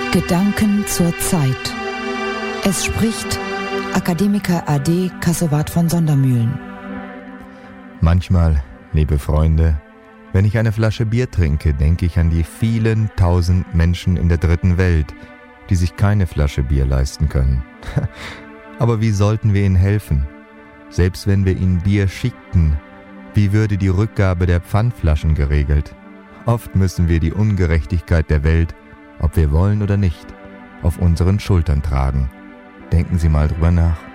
Gedanken zur Zeit. Es spricht Akademiker AD Kassowat von Sondermühlen. Manchmal, liebe Freunde, wenn ich eine Flasche Bier trinke, denke ich an die vielen tausend Menschen in der dritten Welt, die sich keine Flasche Bier leisten können. Aber wie sollten wir ihnen helfen? Selbst wenn wir ihnen Bier schickten, wie würde die Rückgabe der Pfandflaschen geregelt? Oft müssen wir die Ungerechtigkeit der Welt, ob wir wollen oder nicht, auf unseren Schultern tragen. Denken Sie mal drüber nach.